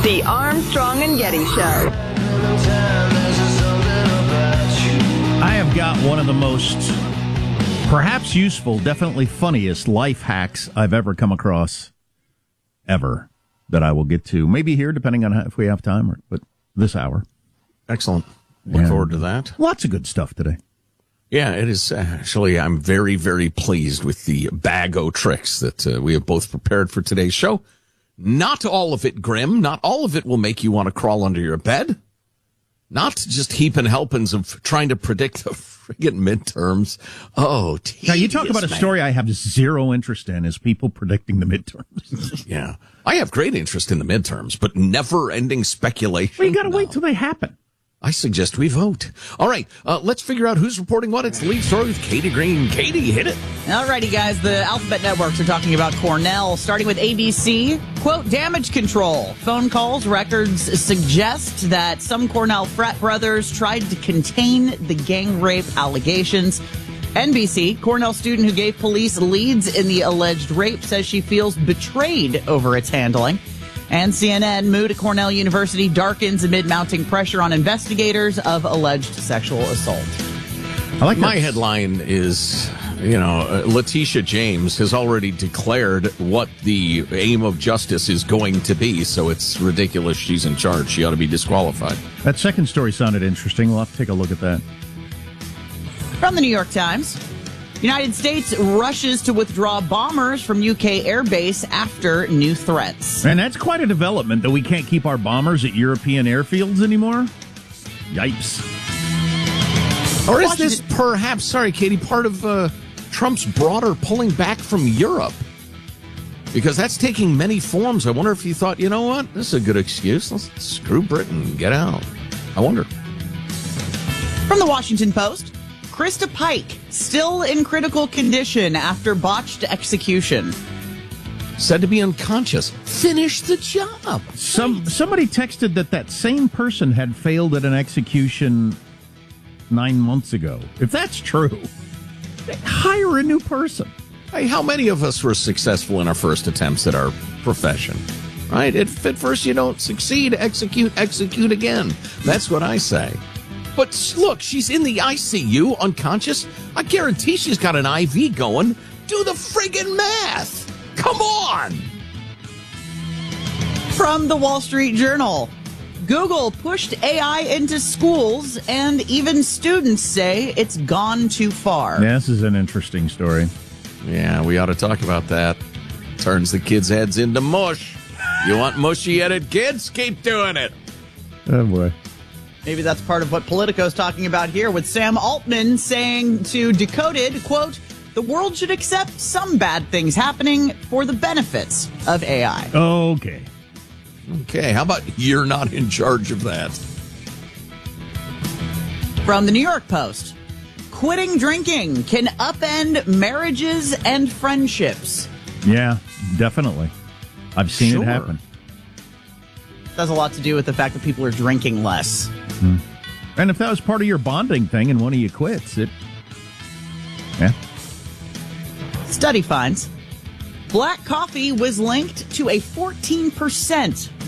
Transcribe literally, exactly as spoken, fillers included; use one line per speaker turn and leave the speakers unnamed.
The Armstrong and Getty Show.
I have got one of the most, perhaps useful, definitely funniest life hacks I've ever come across, ever, that I will get to. Maybe here, depending on how, if we have time, or but this hour.
Excellent. Look
And
forward to that.
Lots of good stuff today.
Yeah, it is. Actually, I'm very, very pleased with the bag o' tricks that uh, we have both prepared for today's show. Not all of it grim. Not all of it will make you want to crawl under your bed. Not just heaping helpings of trying to predict the friggin' midterms. Oh,
now you talk about a
man.
story I have zero interest in is people predicting the midterms.
Yeah, I have great interest in the midterms, but never-ending speculation.
Well, you got to
no.
wait till they happen.
I suggest we vote. All right, uh, let's figure out who's reporting what. It's the lead story with Katie Green. Katie, hit it.
Alrighty, guys. The alphabet networks are talking about Cornell, starting with A B C. Quote, damage control. Phone calls, records suggest that some Cornell frat brothers tried to contain the gang rape allegations. N B C, Cornell student who gave police leads in the alleged rape says she feels betrayed over its handling. And C N N, mood at Cornell University darkens amid mounting pressure on investigators of alleged sexual assault.
I like
My
that.
headline is, you know, uh, Letitia James has already declared what the aim of justice is going to be, so it's ridiculous she's in charge. She ought to be disqualified.
That second story sounded interesting. We'll have to take a look at that.
From the New York Times, United States rushes to withdraw bombers from U K airbase after new threats.
And that's quite a development that we can't keep our bombers at European airfields anymore. Yipes.
Or is this perhaps, sorry, Katie, part of uh, Trump's broader pulling back from Europe? Because that's taking many forms. I wonder if you thought, you know what, this is a good excuse. Let's screw Britain and get out. I wonder.
From the Washington Post, Krista Pike still in critical condition after botched execution.
Said to be unconscious. Finish the job.
Some somebody texted that that same person had failed at an execution nine months ago. If that's true, hire a new person.
Hey, how many of us were successful in our first attempts at our profession? Right? If at first you don't succeed, execute, execute again. That's what I say. But look, she's in the I C U, unconscious. I guarantee she's got an I V going. Do the friggin' math. Come on.
From the Wall Street Journal, Google pushed A I into schools, and even students say it's gone too far.
Yeah, this is an interesting story.
Yeah, we ought to talk about that. Turns the kids' heads into mush. You want mushy-headed kids? Keep doing it.
Oh, boy.
Maybe that's part of what Politico's talking about here, with Sam Altman saying to Decoded, quote, the world should accept some bad things happening for the benefits of A I.
Okay.
Okay, how about you're not in charge of that?
From the New York Post, quitting drinking can upend marriages and friendships.
Yeah, definitely. I've seen
Sure.
it happen.
Has a lot to do with the fact that people are drinking less.
Hmm. And if that was part of your bonding thing and one of you quits, it... Yeah.
Study finds black coffee was linked to a fourteen percent